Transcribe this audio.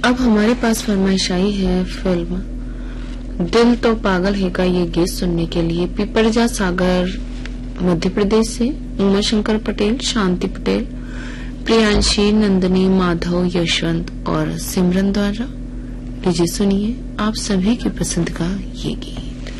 अब हमारे पास फरमाइश आई है फिल्म दिल तो पागल है का ये गीत सुनने के लिए पिपरजा सागर मध्य प्रदेश से उमा शंकर पटेल, शांति पटेल, प्रियांशी, नंदनी, माधव, यशवंत और सिमरन द्वारा। लीजिए सुनिए आप सभी की पसंद का ये गीत।